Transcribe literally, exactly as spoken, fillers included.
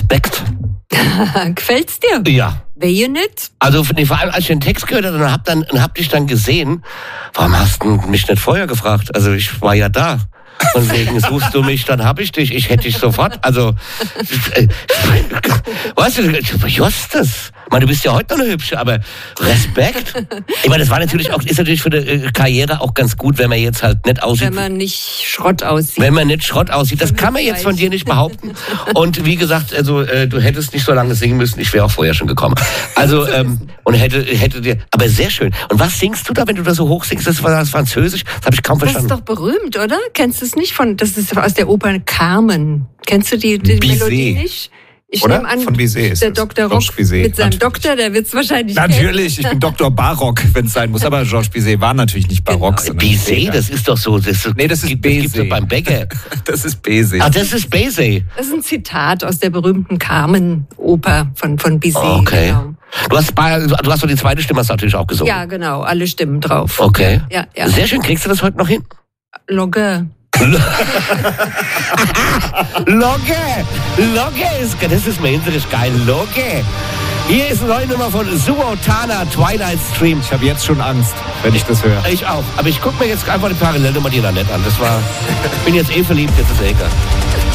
Respekt. Gefällt's dir? Ja. Wehe nicht? Also nee, vor allem, als ich den Text gehört habe und hab, dann, und hab dich dann gesehen, warum hast du mich nicht vorher gefragt? Also ich war ja da. Von wegen, suchst du mich, dann hab ich dich. Ich hätte dich sofort. Also, äh, weißt du, Justus, ich meine, du bist ja heute noch eine Hübsche, aber Respekt. Ich meine, das war natürlich auch, ist natürlich für die Karriere auch ganz gut, wenn man jetzt halt nicht aussieht. Wenn man nicht Schrott aussieht. Wenn man nicht Schrott aussieht. Das kann man jetzt von dir nicht behaupten. Und wie gesagt, also äh, du hättest nicht so lange singen müssen. Ich wäre auch vorher schon gekommen. Also, ähm, und hätte, hätte dir, aber sehr schön. Und was singst du da, wenn du da so hoch singst? Das war das Französisch? Das habe ich kaum verstanden. Das ist doch berühmt, oder? Kennst du es nicht von, das ist aus der Oper Carmen. Kennst du die, die Melodie nicht? Ich nehme an, von Bizet ist der es. Doktor Rock Bizet, mit seinem natürlich. Doktor, der wird es wahrscheinlich Natürlich, ich bin Doktor Barock, wenn es sein muss. Aber Georges Bizet war natürlich nicht Barock. Genau. Bizet, das ist doch so. Das nee, das ist gibt, das gibt's doch Bizet. beim Bäcker. Das ist Bizet. Ah, das ist Bizet. Das ist ein Zitat aus der berühmten Carmen-Oper von, von Bizet. Okay. Genau. Du hast, bei, du hast doch die zweite Stimme hast du natürlich auch gesungen. Ja, genau, alle Stimmen drauf. Okay. Ja, ja. Sehr schön. Kriegst du das heute noch hin? Logge. Logge! Logge ist, das ist mir hinterlich geil. Logge! Hier ist eine neue Nummer von Suotana, Twilight Stream. Ich habe jetzt schon Angst, wenn ich das höre. Ich auch. Aber ich gucke mir jetzt einfach die Parallelnummer, die da nett an. Das war, ich bin jetzt eh verliebt, jetzt ist er egal.